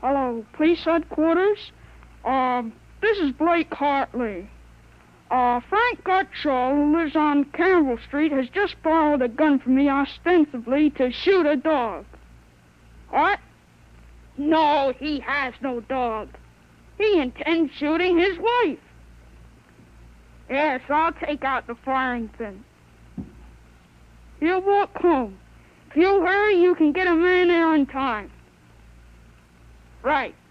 Hello, police headquarters. This is Blake Hartley. Frank Gutschall, who lives on Campbell Street, has just borrowed a gun from me ostensibly to shoot a dog. What? No, he has no dog. He intends shooting his wife. Yes, I'll take out the firing pin. He'll walk home. If you hurry, you can get him in there on time. Right.